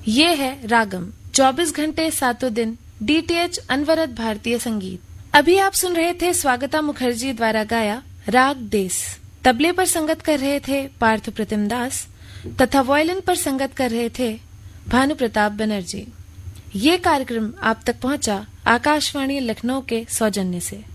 ये है रागम, 24 घंटे सातों दिन DTH अनवरत भारतीय संगीत। अभी आप सुन रहे थे स्वागता मुखर्जी द्वारा गाया राग देस। तबले पर संगत कर रहे थे पार्थ प्रतिम दास तथा वायलिन पर संगत कर रहे थे भानु प्रताप बनर्जी। ये कार्यक्रम आप तक पहुंचा आकाशवाणी लखनऊ के सौजन्य से।